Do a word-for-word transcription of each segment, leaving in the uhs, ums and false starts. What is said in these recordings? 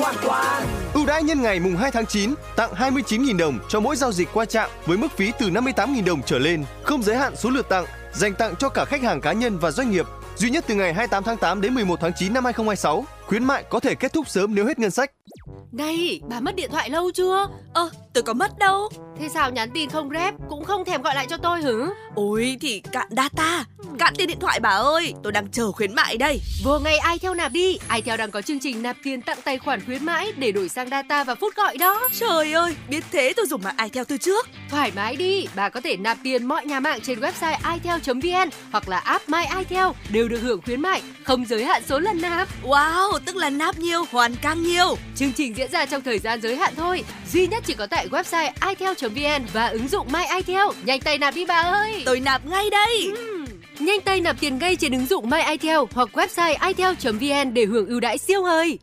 hoàn toàn. Ưu đãi nhân ngày mùng hai tháng chín, tặng hai mươi chín nghìn đồng cho mỗi giao dịch qua trạm với mức phí từ năm mươi tám nghìn đồng trở lên, không giới hạn số lượt tặng, dành tặng cho cả khách hàng cá nhân và doanh nghiệp, duy nhất từ ngày hai mươi tám tháng tám đến mười một tháng chín năm hai không hai sáu. Khuyến mại có thể kết thúc sớm nếu hết ngân sách. Này, bà mất điện thoại lâu chưa? Ơ, tôi có mất đâu. Thế sao nhắn tin không rep, cũng không thèm gọi lại cho tôi hử? Ôi thì cạn data, cạn tiền điện thoại bà ơi, tôi đang chờ khuyến mại đây. Vừa ngày iTel nạp đi, iTel đang có chương trình nạp tiền tặng tài khoản khuyến mãi để đổi sang data và phút gọi đó. Trời ơi, biết thế tôi dùng mạng iTel từ trước. Thoải mái đi, bà có thể nạp tiền mọi nhà mạng trên website itel chấm vn hoặc là app My iTel đều được hưởng khuyến mại, không giới hạn số lần nạp. Wow, tức là nạp nhiều hoàn càng nhiều. Chương trình diễn ra trong thời gian giới hạn thôi, duy nhất chỉ có tại website itel chấm vn và ứng dụng My iTel. Nhanh tay nạp đi bà ơi. Tôi nạp ngay đây. Uhm. Nhanh tay nạp tiền ngay trên ứng dụng My iTel hoặc website itel chấm vn để hưởng ưu đãi siêu hời.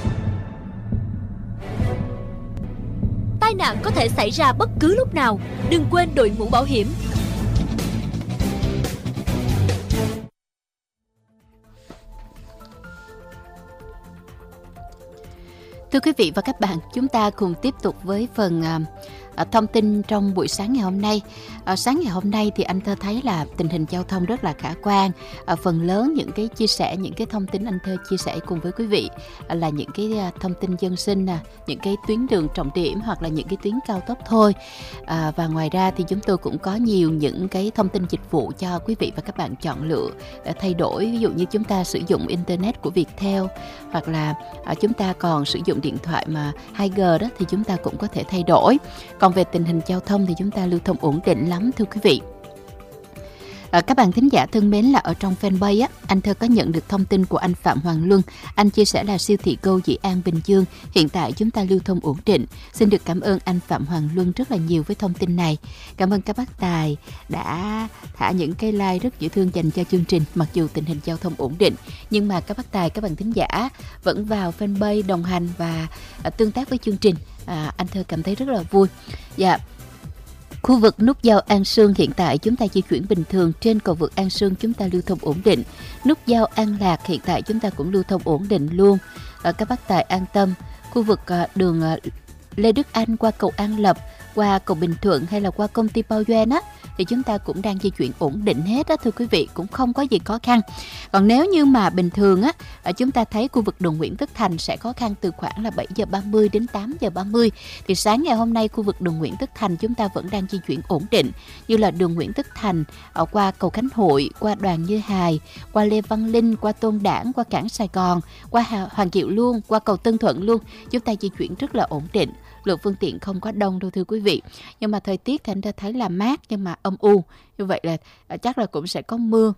Tai nạn có thể xảy ra bất cứ lúc nào, đừng quên đội mũ bảo hiểm. Thưa quý vị và các bạn, chúng ta cùng tiếp tục với phần uh, thông tin trong buổi sáng ngày hôm nay. Uh, sáng ngày hôm nay thì anh Thơ thấy là tình hình giao thông rất là khả quan. Uh, phần lớn những cái chia sẻ, những cái thông tin anh Thơ chia sẻ cùng với quý vị uh, là những cái uh, thông tin dân sinh, uh, những cái tuyến đường trọng điểm hoặc là những cái tuyến cao tốc thôi. Uh, và ngoài ra thì chúng tôi cũng có nhiều những cái thông tin dịch vụ cho quý vị và các bạn chọn lựa, uh, thay đổi. Ví dụ như chúng ta sử dụng internet của Viettel hoặc là uh, chúng ta còn sử dụng điện thoại mà hai G đó thì chúng ta cũng có thể thay đổi. Còn về tình hình giao thông thì chúng ta lưu thông ổn định lắm thưa quý vị. À, các bạn thính giả thân mến, là ở trong fanpage á, anh Thơ có nhận được thông tin của anh Phạm Hoàng Luân. Anh chia sẻ là siêu thị Go Dĩ An Bình Dương hiện tại chúng ta lưu thông ổn định. Xin được cảm ơn anh Phạm Hoàng Luân rất là nhiều với thông tin này. Cảm ơn các bác tài đã thả những cái like rất dễ thương dành cho chương trình. Mặc dù tình hình giao thông ổn định nhưng mà các bác tài, các bạn thính giả vẫn vào fanpage đồng hành và à, tương tác với chương trình. À, anh Thơ cảm thấy rất là vui. Dạ. Khu vực nút giao An Sương hiện tại chúng ta di chuyển bình thường, trên cầu vượt An Sương chúng ta lưu thông ổn định. Nút giao An Lạc hiện tại chúng ta cũng lưu thông ổn định luôn. À, các bác tài an tâm. Khu vực à, đường à, Lê Đức Anh qua cầu An Lập, qua cầu Bình Thuận hay là qua công ty Bao Doan á thì chúng ta cũng đang di chuyển ổn định hết á thưa quý vị, cũng không có gì khó khăn. Còn nếu như mà bình thường á, chúng ta thấy khu vực đường Nguyễn Tất Thành sẽ khó khăn từ khoảng là bảy giờ ba mươi đến tám giờ ba mươi. Thì sáng ngày hôm nay khu vực đường Nguyễn Tất Thành chúng ta vẫn đang di chuyển ổn định, như là đường Nguyễn Tất Thành ở qua cầu Khánh Hội, qua Đoàn Như Hài, qua Lê Văn Linh, qua Tôn Đản, qua cảng Sài Gòn, qua Hoàng Diệu luôn, qua cầu Tân Thuận luôn, chúng ta di chuyển rất là ổn định. Lượng phương tiện không có đông đâu thưa quý vị. Nhưng mà thời tiết thì anh đã thấy là mát nhưng mà âm u. Như vậy là chắc là cũng sẽ có mưa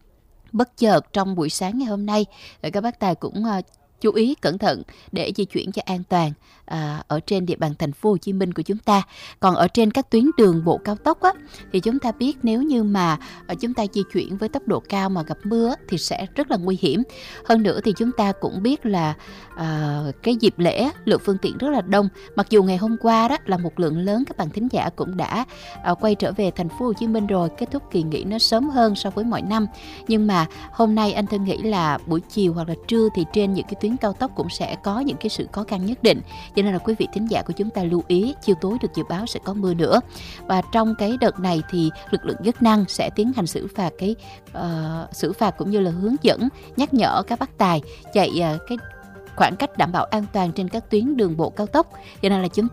bất chợt trong buổi sáng ngày hôm nay. Rồi các bác tài cũng uh, chú ý cẩn thận để di chuyển cho an toàn à, ở trên địa bàn thành phố Hồ Chí Minh của chúng ta. Còn ở trên các tuyến đường bộ cao tốc á, thì chúng ta biết nếu như mà à, chúng ta di chuyển với tốc độ cao mà gặp mưa á, thì sẽ rất là nguy hiểm. Hơn nữa thì chúng ta cũng biết là à, cái dịp lễ lượng phương tiện rất là đông. Mặc dù ngày hôm qua đó là một lượng lớn các bạn thính giả cũng đã à, quay trở về thành phố Hồ Chí Minh rồi, kết thúc kỳ nghỉ nó sớm hơn so với mọi năm. Nhưng mà hôm nay anh thân nghĩ là buổi chiều hoặc là trưa thì trên những cái tuyến cao tốc cũng sẽ có những cái sự khó khăn nhất định. Cho nên là quý vị thính giả của chúng ta lưu ý, chiều tối được dự báo sẽ có mưa nữa. Và trong cái đợt này thì lực lượng chức năng sẽ tiến hành xử phạt cái uh, xử phạt cũng như là hướng dẫn nhắc nhở các bác tài chạy uh, cái khoảng cách đảm bảo an toàn trên các tuyến đường bộ cao tốc. Cho nên là chúng